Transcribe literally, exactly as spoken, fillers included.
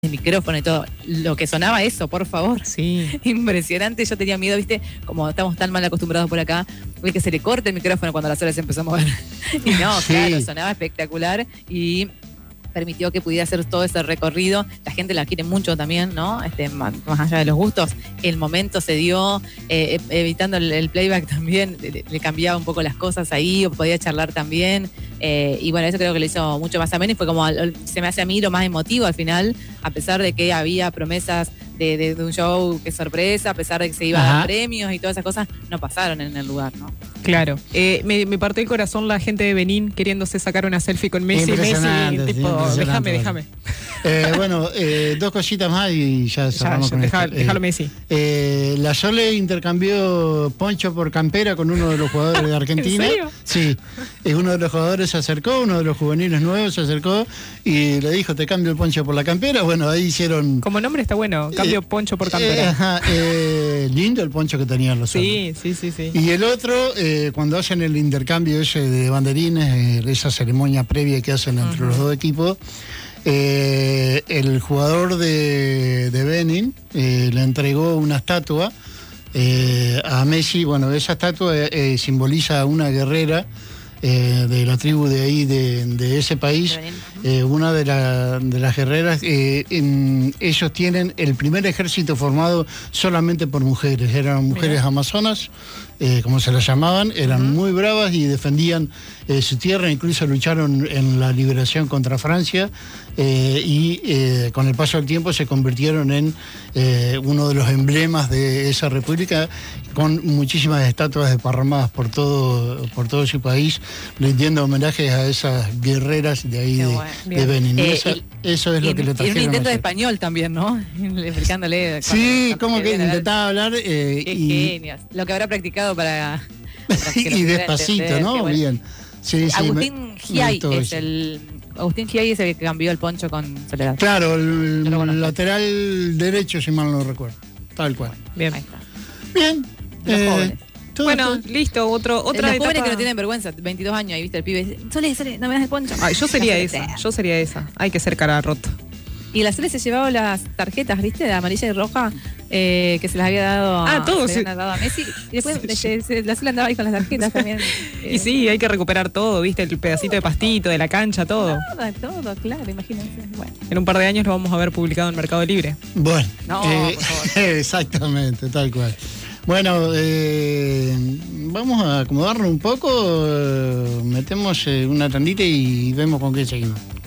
el micrófono y todo, lo que sonaba eso, por favor. Sí. Impresionante, yo tenía miedo, viste, como estamos tan mal acostumbrados por acá, de que se le corte el micrófono cuando la sola se empezó a mover. Y no, Sí. claro, sonaba espectacular y permitió que pudiera hacer todo ese recorrido. La gente la quiere mucho también, ¿no? Este, más, más allá de los gustos, el momento se dio, eh, evitando el, el playback también, le, le cambiaba un poco las cosas ahí, o podía charlar también. Eh, y bueno, eso creo que lo hizo mucho más ameno y fue como, se me hace a mí lo más emotivo al final, a pesar de que había promesas de, de, de un show que es sorpresa, a pesar de que se iba a dar premios y todas esas cosas, no pasaron en el lugar, ¿no? Claro. Eh, me, me partió el corazón la gente de Benín queriéndose sacar una selfie con Messi. Impresionante, Messi, sí, tipo, impresionante, déjame, bueno. déjame. Eh, bueno, eh, dos cositas más y ya cerramos Ya, con deja- esto. déjalo Eh, Messi. eh, la Sole intercambió poncho por campera con uno de los jugadores de Argentina. ¿En serio? Sí, eh, uno de los jugadores se acercó, uno de los juveniles nuevos se acercó y le dijo, te cambio el poncho por la campera. Bueno, ahí hicieron... Como nombre está bueno, cambio Eh, poncho por eh, campera. ajá, eh, lindo el poncho que tenían los otros. Sí, sí, sí, sí. Y el otro, eh, cuando hacen el intercambio ese de banderines, eh, esa ceremonia previa que hacen entre Ujú. los dos equipos, eh, el jugador de, de Benin eh, le entregó una estatua eh, a Messi. Bueno, esa estatua eh, simboliza a una guerrera eh, de la tribu de ahí, de, de ese país. Eh, una de, la- de las guerreras, eh, en- ellos tienen el primer ejército formado solamente por mujeres, eran mujeres Mirá. amazonas, eh, como se las llamaban, eran Ujú. muy bravas y defendían eh, su tierra, incluso lucharon en la liberación contra Francia eh, y eh, con el paso del tiempo se convirtieron en eh, uno de los emblemas de esa república, con muchísimas estatuas desparramadas por todo, por todo su país, rindiendo homenajes a esas guerreras de ahí Qué de, bueno. de Bien. Benin. Eh, Esa- y- eso es Y lo en- que le y en un trajeron. intento de ayer. español también, ¿no? Explicándole. Sí, cuando- como cuando que viene a hablar. intentaba hablar eh, Qué y, genios. Lo que habrá practicado para. para que lo y pudiera despacito, entender, ¿no? qué bueno. Bien. Sí, sí, Agustín me- me Giai gustó es eso. el. Agustín Giai es el que cambió el poncho con Soledad. Claro, el No lo conozco. lateral derecho, si mal no recuerdo. Tal cual. Bien. Ahí está. Bien. De los jóvenes. todo Bueno, esto- listo, otro, otra Los etapa. jóvenes que no tienen vergüenza, veintidós años, ahí viste el pibe. dice, Sole, Sole, no me das el poncho. Ay, yo sería Sole, esa, te- yo sería esa. Hay que ser cara rota. Y la Sole se llevaba las tarjetas, ¿viste? De amarilla y roja, eh, que se las había dado a, Ah, todos, se sí. habían dado a Messi. Y después Sí. se- se- la Sole andaba ahí con las tarjetas también. Y sí, hay que recuperar todo, ¿viste? El pedacito de pastito, de la cancha, todo. Todo, todo, claro, imagínense. Bueno. En un par de años lo vamos a ver publicado en Mercado Libre. Bueno, No, eh, por favor. exactamente, tal cual. Bueno, eh, vamos a acomodarnos un poco, eh, metemos eh, una tandita y vemos con qué seguimos.